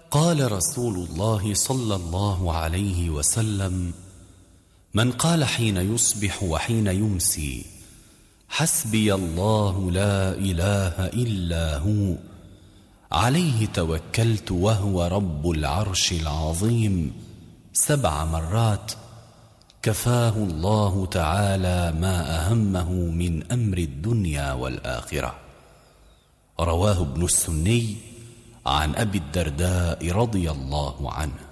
قال رسول الله صلى الله عليه وسلم: من قال حين يصبح وحين يمسي: حسبي الله لا إله إلا هو، عليه توكلت وهو رب العرش العظيم، 7 مرات، كفاه الله تعالى ما أهمه من أمر الدنيا والآخرة. رواه ابن السني عن أبي الدرداء رضي الله عنه.